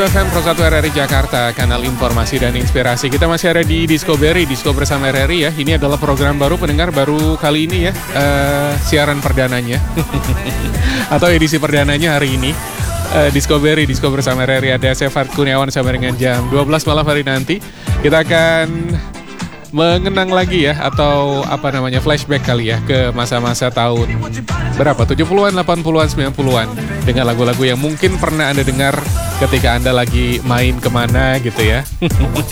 FM Pro 1 RRI Jakarta, kanal informasi dan inspirasi. Kita masih ada di Discovery, Disco bersama RRI ya. Ini adalah program baru, pendengar baru kali ini ya, siaran perdananya. Atau edisi perdananya hari ini. Discovery, Disco bersama RRI, ada saya Fard Kurniawan sampai dengan jam 12 malam hari nanti. Kita akan mengenang lagi ya, atau flashback kali ya ke masa-masa tahun berapa, 70-an, 80-an, 90-an, dengan lagu-lagu yang mungkin pernah Anda dengar ketika Anda lagi main kemana gitu ya.